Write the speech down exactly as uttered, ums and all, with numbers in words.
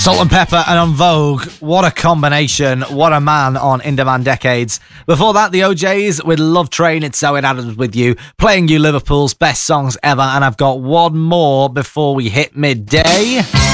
Salt and Pepper and On Vogue. What a combination. What a man on In Demand Decades. Before that, the O Js with Love Train. It's Zoe Adams with you, playing you Liverpool's best songs ever. And I've got one more before we hit midday.